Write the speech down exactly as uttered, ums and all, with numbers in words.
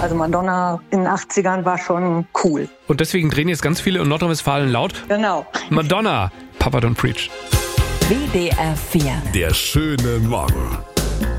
Also Madonna in den achtzigern war schon cool. Und deswegen drehen jetzt ganz viele in Nordrhein-Westfalen laut. Genau. Madonna, Papa Don't Preach. W D R vier. Der schöne Morgen.